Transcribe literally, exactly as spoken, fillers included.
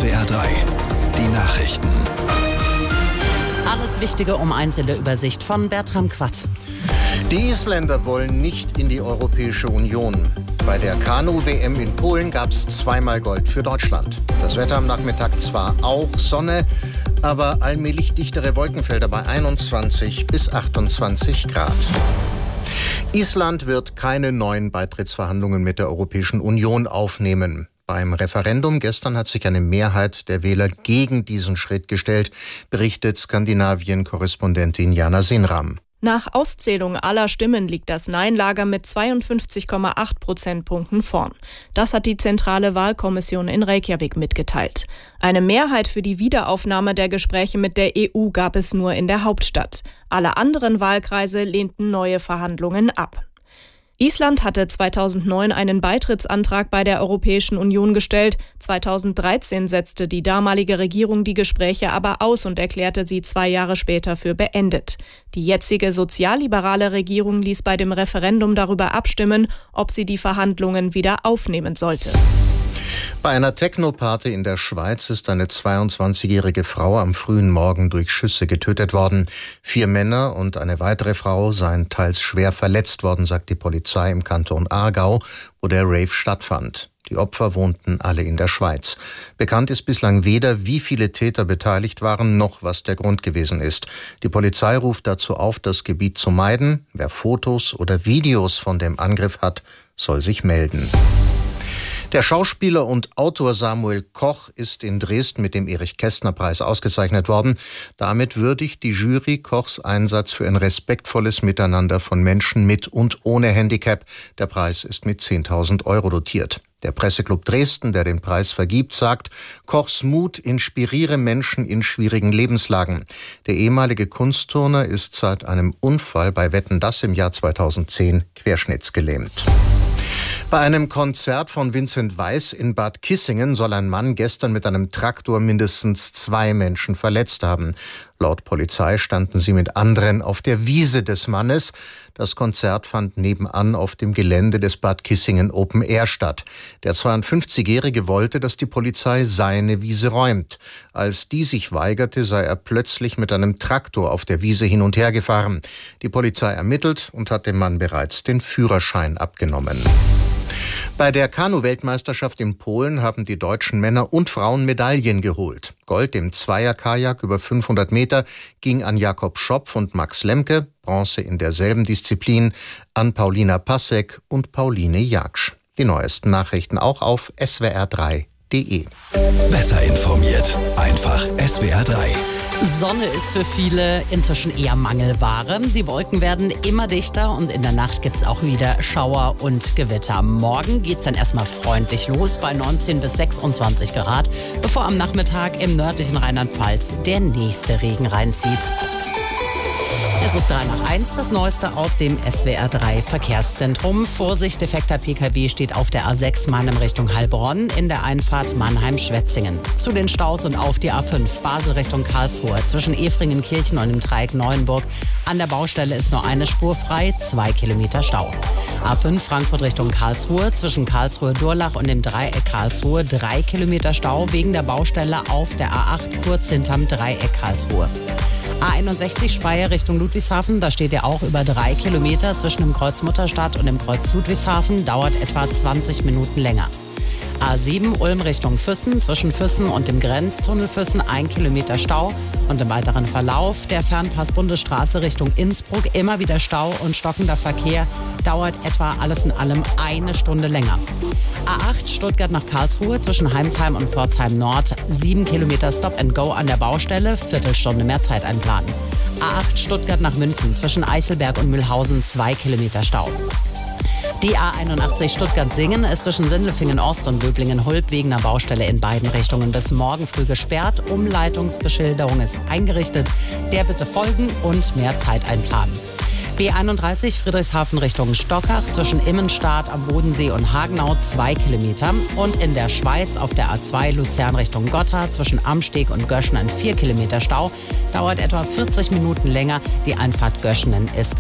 S W R drei, die Nachrichten. Alles Wichtige um eins in der Übersicht von Bertram Quatt. Die Isländer wollen nicht in die Europäische Union. Bei der Kanu-W M in Polen gab es zweimal Gold für Deutschland. Das Wetter am Nachmittag zwar auch Sonne, aber allmählich dichtere Wolkenfelder bei einundzwanzig bis achtundzwanzig Grad. Island wird keine neuen Beitrittsverhandlungen mit der Europäischen Union aufnehmen. Beim Referendum gestern hat sich eine Mehrheit der Wähler gegen diesen Schritt gestellt, berichtet Skandinavien-Korrespondentin Jana Sinram. Nach Auszählung aller Stimmen liegt das Nein-Lager mit zweiundfünfzig Komma acht Prozentpunkten vorn. Das hat die zentrale Wahlkommission in Reykjavik mitgeteilt. Eine Mehrheit für die Wiederaufnahme der Gespräche mit der E U gab es nur in der Hauptstadt. Alle anderen Wahlkreise lehnten neue Verhandlungen ab. Island hatte zweitausendneun einen Beitrittsantrag bei der Europäischen Union gestellt. zweitausenddreizehn setzte die damalige Regierung die Gespräche aber aus und erklärte sie zwei Jahre später für beendet. Die jetzige sozialliberale Regierung ließ bei dem Referendum darüber abstimmen, ob sie die Verhandlungen wieder aufnehmen sollte. Bei einer Techno-Party in der Schweiz ist eine zweiundzwanzigjährige Frau am frühen Morgen durch Schüsse getötet worden. Vier Männer und eine weitere Frau seien teils schwer verletzt worden, sagt die Polizei im Kanton Aargau, wo der Rave stattfand. Die Opfer wohnten alle in der Schweiz. Bekannt ist bislang weder, wie viele Täter beteiligt waren, noch was der Grund gewesen ist. Die Polizei ruft dazu auf, das Gebiet zu meiden. Wer Fotos oder Videos von dem Angriff hat, soll sich melden. Der Schauspieler und Autor Samuel Koch ist in Dresden mit dem Erich-Kästner-Preis ausgezeichnet worden. Damit würdigt die Jury Kochs Einsatz für ein respektvolles Miteinander von Menschen mit und ohne Handicap. Der Preis ist mit zehntausend Euro dotiert. Der Presseclub Dresden, der den Preis vergibt, sagt, Kochs Mut inspiriere Menschen in schwierigen Lebenslagen. Der ehemalige Kunstturner ist seit einem Unfall bei Wetten, dass im Jahr zweitausendzehn querschnittsgelähmt. Bei einem Konzert von Vincent Weiss in Bad Kissingen soll ein Mann gestern mit einem Traktor mindestens zwei Menschen verletzt haben. Laut Polizei standen sie mit anderen auf der Wiese des Mannes. Das Konzert fand nebenan auf dem Gelände des Bad Kissingen Open Air statt. Der zweiundfünfzigjährige wollte, dass die Polizei seine Wiese räumt. Als die sich weigerte, sei er plötzlich mit einem Traktor auf der Wiese hin und her gefahren. Die Polizei ermittelt und hat dem Mann bereits den Führerschein abgenommen. Bei der Kanu-Weltmeisterschaft in Polen haben die deutschen Männer und Frauen Medaillen geholt. Gold im Zweier-Kajak über fünfhundert Meter ging an Jakob Schopf und Max Lemke, Bronze in derselben Disziplin an Paulina Passek und Pauline Jaksch. Die neuesten Nachrichten auch auf S W R drei punkt de. Besser informiert, einfach S W R drei. Sonne ist für viele inzwischen eher Mangelware. Die Wolken werden immer dichter und in der Nacht gibt es auch wieder Schauer und Gewitter. Morgen geht es dann erstmal freundlich los bei neunzehn bis sechsundzwanzig Grad, bevor am Nachmittag im nördlichen Rheinland-Pfalz der nächste Regen reinzieht. Es ist drei nach eins, das Neueste aus dem S W R drei Verkehrszentrum. Vorsicht, defekter P K W steht auf der A sechs Mannheim Richtung Heilbronn in der Einfahrt Mannheim-Schwetzingen. Zu den Staus und auf die A fünf Basel Richtung Karlsruhe zwischen Efringenkirchen und dem Dreieck Neuenburg. An der Baustelle ist nur eine Spur frei, zwei Kilometer Stau. A fünf Frankfurt Richtung Karlsruhe zwischen Karlsruhe-Durlach und dem Dreieck Karlsruhe drei Kilometer Stau wegen der Baustelle auf der A acht kurz hinterm Dreieck Karlsruhe. A einundsechzig Speyer Richtung Ludwigshafen, da steht ja auch über drei Kilometer zwischen dem Kreuz Mutterstadt und dem Kreuz Ludwigshafen, dauert etwa zwanzig Minuten länger. A sieben Ulm Richtung Füssen, zwischen Füssen und dem Grenztunnel Füssen ein Kilometer Stau und im weiteren Verlauf der Fernpass-Bundesstraße Richtung Innsbruck immer wieder Stau und stockender Verkehr, dauert etwa alles in allem eine Stunde länger. A acht Stuttgart nach Karlsruhe zwischen Heimsheim und Pforzheim Nord, sieben Kilometer Stop and Go an der Baustelle, Viertelstunde mehr Zeit einplanen. A acht Stuttgart nach München zwischen Eichelberg und Mühlhausen, zwei Kilometer Stau. Die A einundachtzig Stuttgart-Singen ist zwischen Sindelfingen-Ost und Böblingen-Hulb wegen einer Baustelle in beiden Richtungen bis morgen früh gesperrt. Umleitungsbeschilderung ist eingerichtet. Der bitte folgen und mehr Zeit einplanen. B einunddreißig Friedrichshafen Richtung Stockach zwischen Immenstadt am Bodensee und Hagenau zwei Kilometer. Und in der Schweiz auf der A zwei Luzern Richtung Gotha zwischen Amsteg und Göschenen vier Kilometer Stau. Dauert etwa vierzig Minuten länger. Die Einfahrt Göschenen ist